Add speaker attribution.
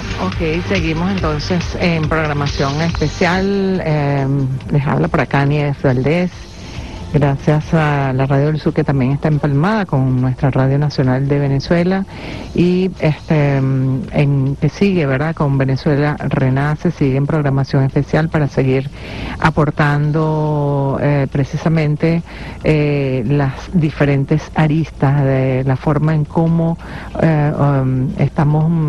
Speaker 1: Ok, seguimos entonces en programación especial. Les habla por acá Nieves Valdés. Gracias a la Radio del Sur, que también está empalmada con nuestra Radio Nacional de Venezuela, y que sigue, ¿verdad?, con Venezuela Renace, sigue en programación especial para seguir aportando precisamente las diferentes aristas de la forma en cómo estamos